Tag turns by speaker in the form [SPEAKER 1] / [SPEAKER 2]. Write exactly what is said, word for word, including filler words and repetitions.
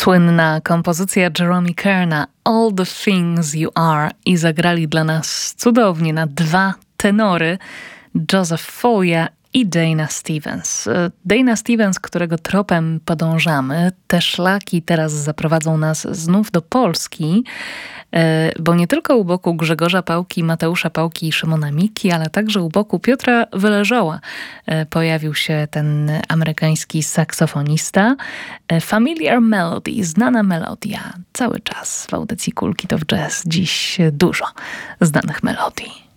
[SPEAKER 1] Słynna kompozycja Jerome Kerna All the Things You Are i zagrali dla nas cudownie na dwa tenory Joseph Foya i Dana Stevens. Dana Stevens, którego tropem podążamy, te szlaki teraz zaprowadzą nas znów do Polski, bo nie tylko u boku Grzegorza Pałki, Mateusza Pałki i Szymona Miki, ale także u boku Piotra Wyleżoła pojawił się ten amerykański saksofonista. Familiar Melody, znana melodia. Cały czas w audycji Kulki to w Jazz dziś dużo znanych melodii.